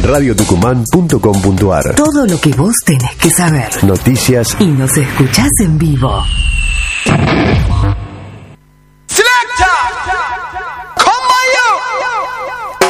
radiotucumán.com.ar. Todo lo que vos tenés que saber. Noticias Y nos escuchás en vivo.